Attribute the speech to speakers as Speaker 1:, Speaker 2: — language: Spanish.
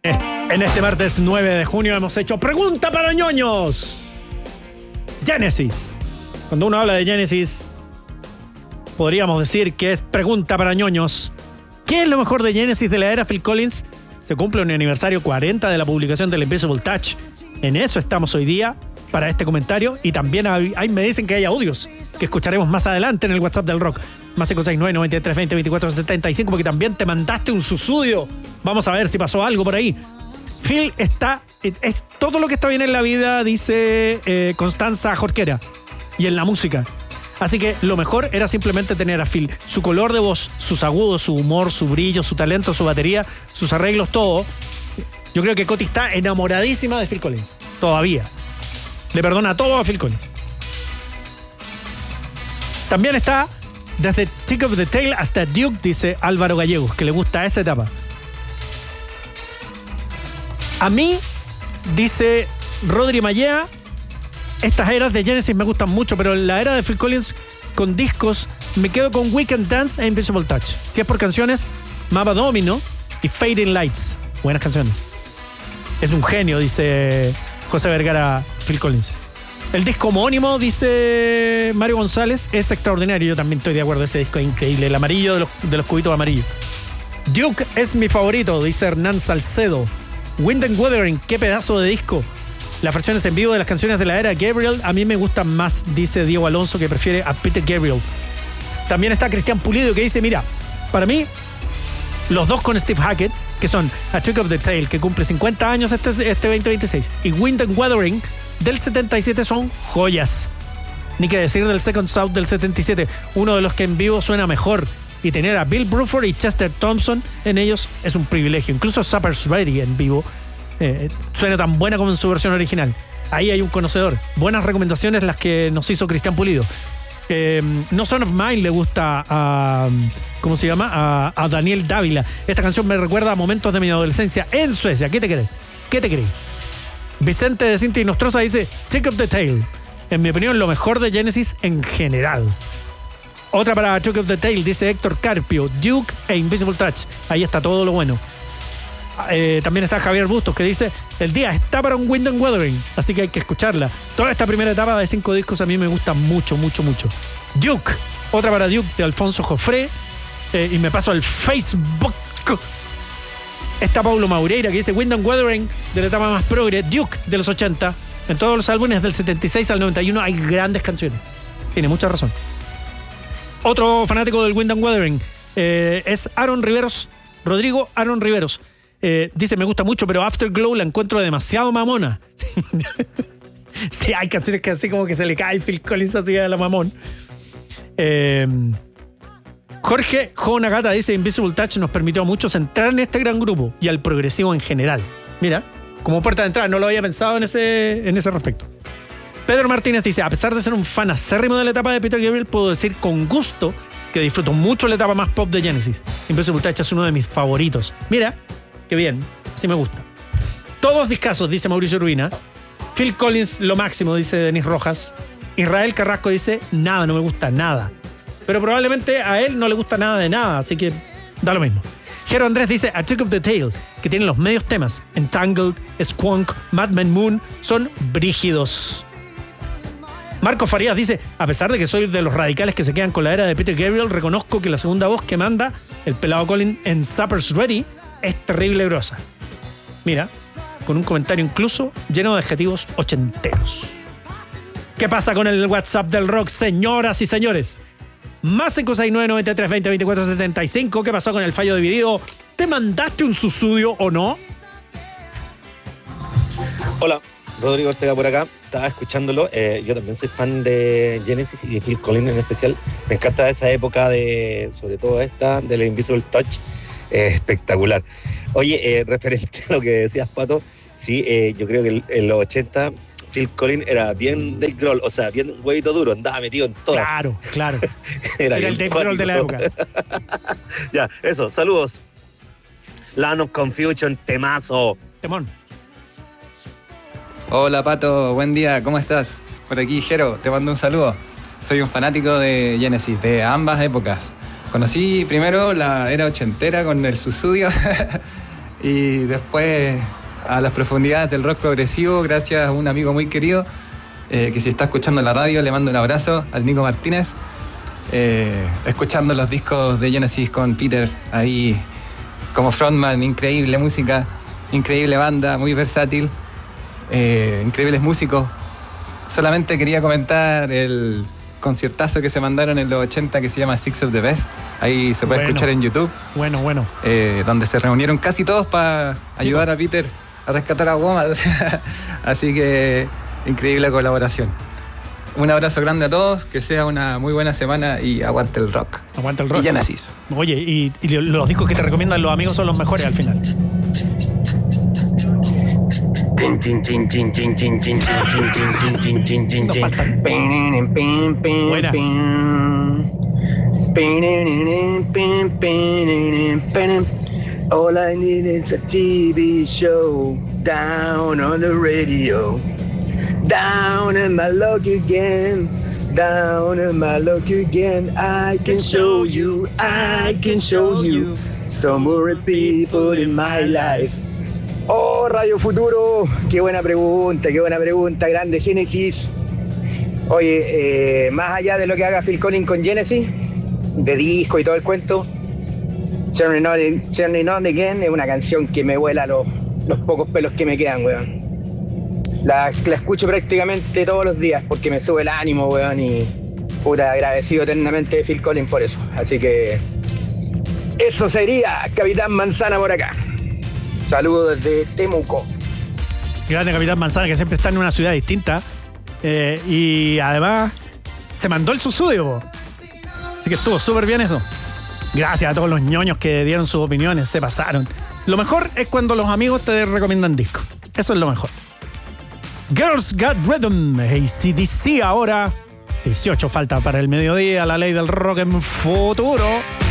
Speaker 1: En este martes 9 de junio hemos hecho Pregunta para ñoños. Genesis. Cuando uno habla de Genesis, podríamos decir que es Pregunta para ñoños. ¿Qué es lo mejor de Genesis de la era Phil Collins? Se cumple un aniversario 40 de la publicación del Invisible Touch. En eso estamos hoy día para este comentario. Y también ahí me dicen que hay audios que escucharemos más adelante en el WhatsApp del rock. Más 569-9320-2475, porque también te mandaste un susudio. Vamos a ver si pasó algo por ahí. Phil es todo lo que está bien en la vida, dice Constanza Jorquera, y en la música. Así que lo mejor era simplemente tener a Phil. Su color de voz, sus agudos, su humor, su brillo, su talento, su batería, sus arreglos, todo. Yo creo que Coti está enamoradísima de Phil Collins. Todavía. Le perdona todo a Phil Collins. También está desde Chick of the Tail hasta Duke, dice Álvaro Gallegos, que le gusta esa etapa. A mí, dice Rodri Mallea, estas eras de Genesis me gustan mucho, pero en la era de Phil Collins con discos me quedo con Weekend Dance e Invisible Touch. Si es por canciones, Mapa Domino y Fading Lights. Buenas canciones. Es un genio, dice José Vergara, Phil Collins. El disco homónimo, dice Mario González, es extraordinario. Yo también estoy de acuerdo, ese disco es increíble. El amarillo de los cubitos amarillos. Duke es mi favorito, dice Hernán Salcedo. Wind and Wuthering, qué pedazo de disco. Las versiones en vivo de las canciones de la era Gabriel a mí me gustan más, dice Diego Alonso, que prefiere a Peter Gabriel. También está Cristian Pulido, que dice, mira, para mí, los dos con Steve Hackett, que son A Trick of the Tail, que cumple 50 años este 2026, y Wind and Wuthering del 77 son joyas. Ni que decir del Second South del 77, uno de los que en vivo suena mejor. Y tener a Bill Bruford y Chester Thompson en ellos es un privilegio. Incluso Supper's Ready en vivo suena tan buena como en su versión original. Ahí hay un conocedor. Buenas recomendaciones las que nos hizo Cristian Pulido. No Son of Mine le gusta a... ¿Cómo se llama? A Daniel Dávila. Esta canción me recuerda a momentos de mi adolescencia en Suecia. ¿Qué te crees? ¿Qué te crees? Vicente de Cinti Nostroza dice Check of the Tail. En mi opinión, lo mejor de Genesis en general. Otra para Check of the Tail, dice Héctor Carpio, Duke e Invisible Touch. Ahí está todo lo bueno. También está Javier Bustos, que dice el día está para un Wind and Wuthering, así que hay que escucharla. Toda esta primera etapa de 5 discos a mí me gusta mucho, mucho, mucho. Duke, otra para Duke de Alfonso Jofré. Y me paso al Facebook. Está Paulo Maureira, que dice Wind and Wuthering de la etapa más progre. Duke de los 80. En todos los álbumes del 76 al 91 hay grandes canciones. Tiene mucha razón. Otro fanático del Wind and Wuthering es Aaron Riveros, Rodrigo Aaron Riveros. Dice, me gusta mucho, pero Afterglow la encuentro demasiado mamona. Sí, hay canciones que así como que se le cae el Phil Collins así a la mamón. Jorge Jo Nagata dice, Invisible Touch nos permitió a muchos entrar en este gran grupo y al progresivo en general. Mira, como puerta de entrada, no lo había pensado en ese respecto. Pedro Martínez dice, a pesar de ser un fan acérrimo de la etapa de Peter Gabriel, puedo decir con gusto que disfruto mucho la etapa más pop de Genesis. Invisible Touch es uno de mis favoritos. Mira, qué bien, así me gusta. Todos discasos, dice Mauricio Ruina. Phil Collins, lo máximo, dice Denis Rojas. Israel Carrasco dice, nada, no me gusta nada. Pero probablemente a él no le gusta nada de nada, así que da lo mismo. Jero Andrés dice, A Trick of the Tail, que tiene los medios temas, Entangled, Squonk, Madman Moon, son brígidos. Marco Farías dice, a pesar de que soy de los radicales que se quedan con la era de Peter Gabriel, reconozco que la segunda voz que manda el pelado Colin en Supper's Ready es terrible grosa. Mira, con un comentario incluso lleno de adjetivos ochenteros. ¿Qué pasa con el WhatsApp del rock, señoras y señores? Más 569-9320-2475. ¿Qué pasó con el fallo dividido? ¿Te mandaste un susudio o no?
Speaker 2: Hola, Rodrigo Ortega por acá. Estaba escuchándolo. Yo también soy fan de Genesis y de Phil Collins en especial. Me encanta esa época de, sobre todo esta, del Invisible Touch. Espectacular. Oye, referente a lo que decías, Pato, sí, yo creo que en los 80 Phil Collins era bien Dave Grohl, o sea, bien huevito duro, andaba metido en todo.
Speaker 1: Claro.
Speaker 2: Era
Speaker 1: el Dave Grohl de la época.
Speaker 2: Ya, eso, saludos. Land of Confusion, temazo.
Speaker 1: Temón.
Speaker 3: Hola Pato, buen día, ¿cómo estás? Por aquí Jero, te mando un saludo. Soy un fanático de Genesis, de ambas épocas. Conocí primero la era ochentera con el susudio Y después a las profundidades del rock progresivo, gracias a un amigo muy querido, que si está escuchando la radio, le mando un abrazo al Nico Martínez, escuchando los discos de Genesis con Peter ahí como frontman. Increíble música, increíble banda, muy versátil, increíbles músicos. Solamente quería comentar el conciertazo que se mandaron en los 80 que se llama Six of the Best. Ahí se puede escuchar en YouTube.
Speaker 1: Bueno.
Speaker 3: Donde se reunieron casi todos para ayudar a Peter a rescatar a Woman. Así que increíble colaboración. Un abrazo grande a todos, que sea una muy buena semana y aguante el rock.
Speaker 1: Aguante el rock.
Speaker 3: Y Genesis.
Speaker 1: Oye, y los discos que te recomiendan los amigos son los mejores al final. Buena.
Speaker 4: All I need is a TV show down on the radio. Down in my luck again. Down in my luck again. I can show you some more people in my life. Oh, Radio Futuro, qué buena pregunta, grande Genesis. Oye, más allá de lo que haga Phil Collins con Genesis, de disco y todo el cuento, Turning On Again es una canción que me vuela los pocos pelos que me quedan, weón. La escucho prácticamente todos los días porque me sube el ánimo, weón, y pura agradecido eternamente de Phil Collins por eso. Así que eso sería Capitán Manzana por acá. Saludos desde Temuco.
Speaker 1: Grande Capitán Manzana, que siempre está en una ciudad distinta. Y además se mandó el susudio, po. Así que estuvo súper bien eso. Gracias a todos los ñoños que dieron sus opiniones, se pasaron. Lo mejor es cuando los amigos te recomiendan discos. Eso es lo mejor. Girls Got Rhythm, AC/DC ahora. 18 falta para el mediodía, la ley del rock en Futuro.